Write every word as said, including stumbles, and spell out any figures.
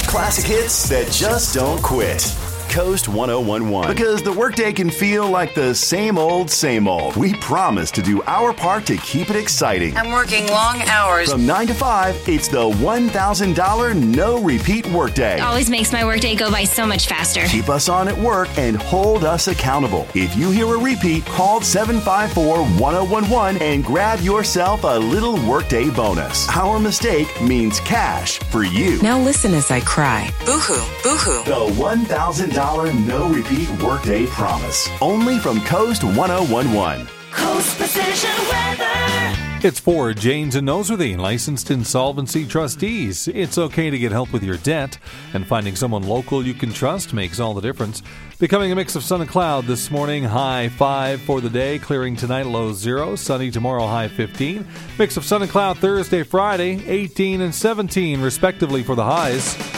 Classic hits that just don't quit. Coast one oh one one. Because the workday can feel like the same old, same old. We promise to do our part to keep it exciting. I'm working long hours. From nine to five, it's the one thousand dollars no repeat workday. It always makes my workday go by so much faster. Keep us on at work and hold us accountable. If you hear a repeat, call seven five four, one oh one one and grab yourself a little workday bonus. Our mistake means cash for you. Now listen as I cry. Boo-hoo, boo-hoo. The one thousand dollars no repeat workday promise. Only from Coast one oh one one. Coast Precision Weather. It's for Janes and Noseworthy, licensed insolvency trustees. It's okay to get help with your debt, and finding someone local you can trust makes all the difference. Becoming a mix of sun and cloud this morning, high five for the day, clearing tonight, low zero, sunny tomorrow, high fifteen. Mix of sun and cloud Thursday, Friday, eighteen and seventeen respectively for the highs.